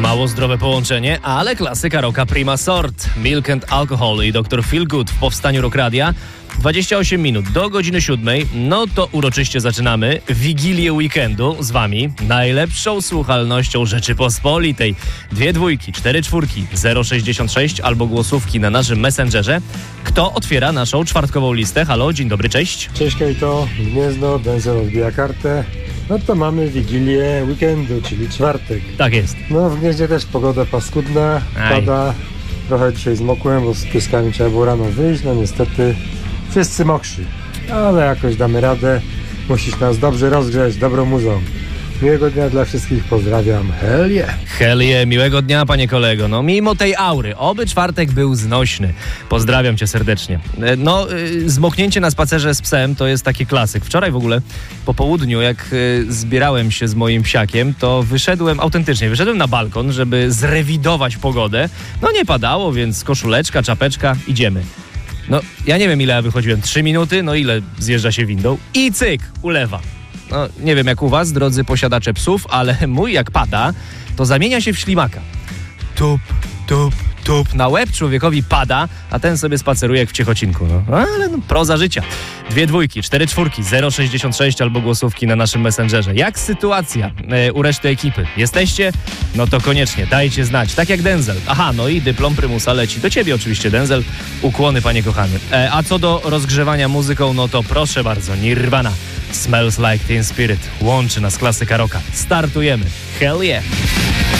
Mało zdrowe połączenie, ale klasyka rocka prima sort. Milk and Alcohol i Dr. Feelgood w powstaniu Rock Radia. 28 minut do godziny 7. No to uroczyście zaczynamy Wigilię weekendu z wami. Najlepszą słuchalnością Rzeczypospolitej. 2 dwójki, 4 czwórki, 066 albo głosówki na naszym Messengerze. Kto otwiera naszą czwartkową listę? Halo, dzień dobry, cześć. Cześć Kejto, Gniezno, Denzel odbija kartę. No to mamy Wigilię weekendu, czyli czwartek. Tak jest. No w Gnieźnie też pogoda paskudna, pada. Trochę dzisiaj zmokłem, bo z pieskami trzeba było rano wyjść. No niestety wszyscy mokrzy, ale jakoś damy radę. Musisz nas dobrze rozgrzać, dobrą muzą. Miłego dnia dla wszystkich, pozdrawiam. Hell yeah! Hell yeah, miłego dnia, panie kolego. No mimo tej aury, oby czwartek był znośny. Pozdrawiam cię serdecznie. Zmoknięcie na spacerze z psem to jest taki klasyk. Wczoraj w ogóle po południu, jak zbierałem się z moim psiakiem, to wyszedłem na balkon, żeby zrewidować pogodę. No nie padało, więc koszuleczka, czapeczka, idziemy. No, ja nie wiem, ile ja wychodziłem. 3 minuty? No ile zjeżdża się windą? I cyk, ulewa. No, nie wiem jak u was, drodzy posiadacze psów, ale mój jak pada, to zamienia się w ślimaka. Tup, tup, tup. Na łeb człowiekowi pada, a ten sobie spaceruje jak w Ciechocinku. No. Ale no, proza życia. 2 dwójki, 4 czwórki, 066 albo głosówki na naszym Messengerze. Jak sytuacja u reszty ekipy? Jesteście? No to koniecznie, dajcie znać. Tak jak Denzel. Aha, no i dyplom prymusa leci do ciebie oczywiście, Denzel. Ukłony, panie kochany. A co do rozgrzewania muzyką, no to proszę bardzo, Nirvana. Smells Like Teen Spirit. Łączy nas klasyka rocka. Startujemy. Hell yeah!